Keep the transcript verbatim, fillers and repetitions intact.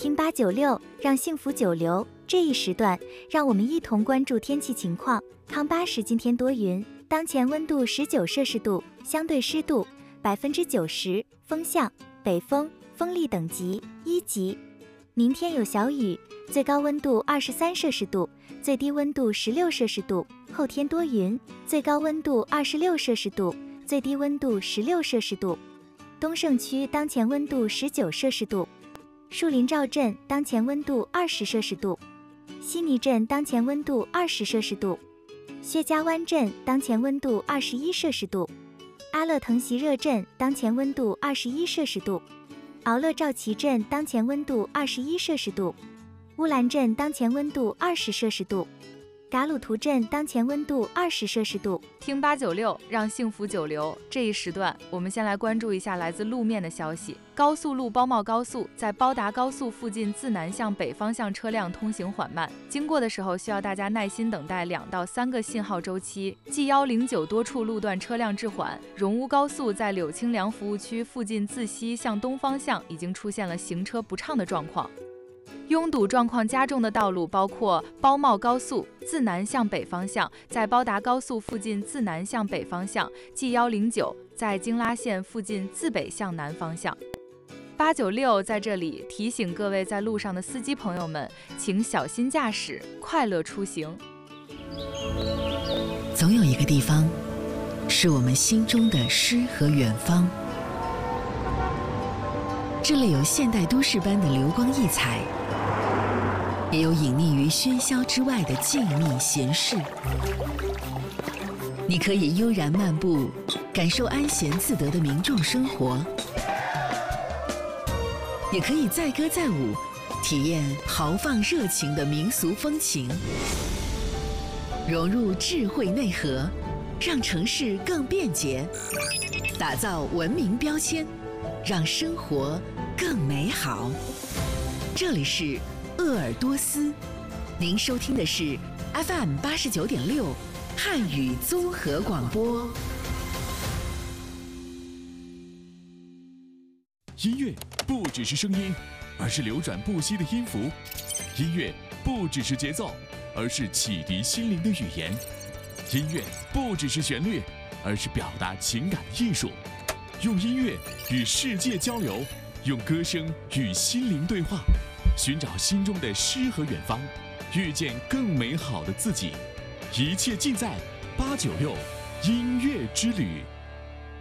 听八九六，让幸福久留。这一时段，让我们一同关注天气情况。康巴市今天多云，当前温度十九摄氏度，相对湿度百分之九十，风向北风，风力等级一级。明天有小雨，最高温度二十三摄氏度，最低温度十六摄氏度。后天多云，最高温度二十六摄氏度，最低温度十六摄氏度。东胜区当前温度十九摄氏度。树林赵镇当前温度二十摄氏度，悉尼镇当前温度二十摄氏度，薛家湾镇当前温度二十一摄氏度，阿勒腾席热镇当前温度二十一摄氏度，敖勒赵旗镇当前温度二十一摄氏度，乌兰镇当前温度二十摄氏度，嘎鲁图镇当前温度二十摄氏度。 听八九六，让幸福久留。这一时段，我们先来关注一下来自路面的消息。高速路包茂高速在包达高速附近自南向北方向车辆通行缓慢，经过的时候需要大家耐心等待两到三个信号周期。G 一零九多处路段车辆滞缓。荣乌高速在柳清凉服务区附近自西向东方向已经出现了行车不畅的状况。拥堵状况加重的道路包括包茂高速自南向北方向，在包达高速附近自南向北方向 G 一零九在京拉线附近自北向南方向。八九六在这里提醒各位在路上的司机朋友们，请小心驾驶，快乐出行。 总有一个地方是我们心中的诗和远方，这里有现代都市般的流光溢彩，也有隐匿于喧嚣之外的静谧闲适。你可以悠然漫步，感受安闲自得的民众生活，也可以载歌载舞，体验豪放热情的民俗风情，融入智慧内核，让城市更便捷，打造文明标签，让生活更美好。这里是鄂尔多斯，您收听的是 F M 八十九点六汉语综合广播。 音乐不只是声音，而是流转不息的音符；音乐不只是节奏，而是启迪心灵的语言；音乐不只是旋律，而是表达情感的艺术。用音乐与世界交流，用歌声与心灵对话，寻找心中的诗和远方，遇见更美好的自己。一切尽在八九六音乐之旅。